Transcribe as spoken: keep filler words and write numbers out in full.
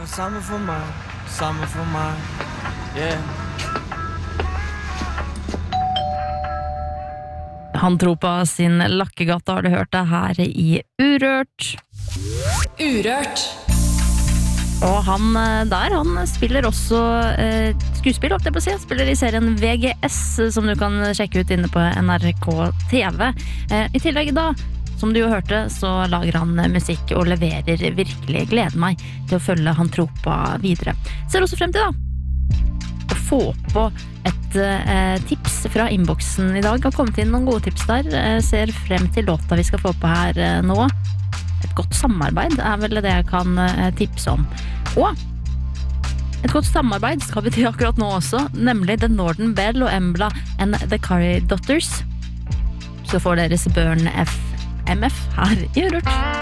samme for meg, samme for meg, yeah. Han tror på sin Lakkegata, har du hørt det her i Urørt. Urørt. Og han der, han spiller også eh, skuespill, holdt jeg på å si. Spiller i serien V G S, som du kan sjekke ut inne på N R K T V. Eh, I tillegg da, som du jo hørte, så lager han musikk og leverer virkelig. Gleder meg til å følge Han Tropa videre. Ser også frem til da å få på et eh, tips fra innboksen i dag. Det har kommet inn noen gode tips der. Jeg ser frem til låta vi skal få på her eh, nå. Et godt samarbeid er vel det jeg kan eh, tipse om. Og et godt samarbeid skal vi til akkurat nå også, nemlig The Northern Bell og Embla and The Curry Daughters. Så får deres Burn F M F her i Urørt.